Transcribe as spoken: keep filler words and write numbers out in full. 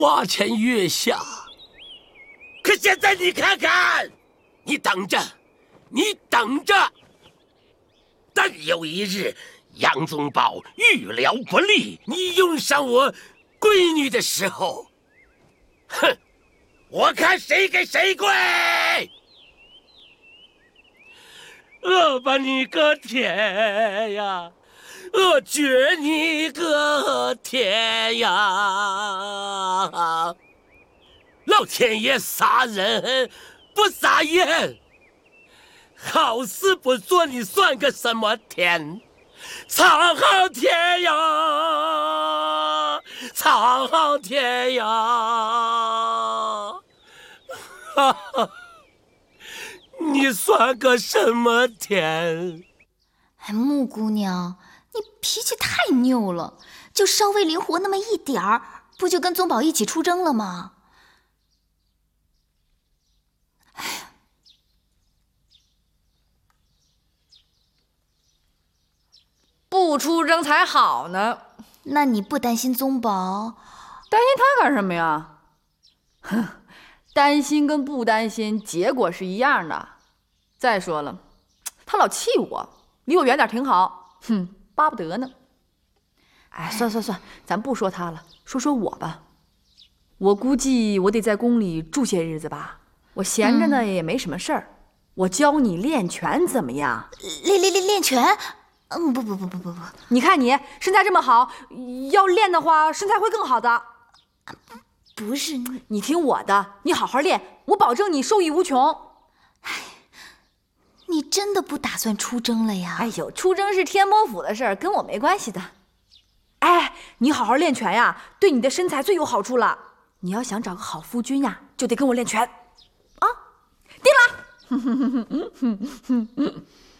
花前月下。可现在你看看，你等着，你等着，但有一日杨宗保预料不利，你用上我闺女的时候，哼，我看谁给谁跪！我把你个天呀！我绝你个天呀！老天爷杀人不撒眼，好事不做，你算个什么天？苍苍天呀，苍苍天呀！哈哈，你算个什么天？ 哎，木姑娘，你脾气太拗了，就稍微灵活那么一点儿，不就跟宗保一起出征了吗？哎呀， 不出征才好呢。 那你不担心宗保？ 担心他干什么呀？哼，担心跟不担心结果是一样的。再说了，他老气我，离我远点挺好。哼，巴不得呢。哎，算算算，咱不说他了，说说我吧。我估计我得在宫里住些日子吧。我闲着呢，嗯、也没什么事儿。我教你练拳怎么样？ 练练练练拳？嗯，不不不不不不。 你看你身材这么好，要练的话，身材会更好的。 不是你， 你听我的，你好好练，我保证你受益无穷。 哎，你真的不打算出征了呀？ 哎呦，出征是天魔府的事儿，跟我没关系的。哎，你好好练拳呀，对你的身材最有好处了。你要想找个好夫君呀，就得跟我练拳。啊，定了。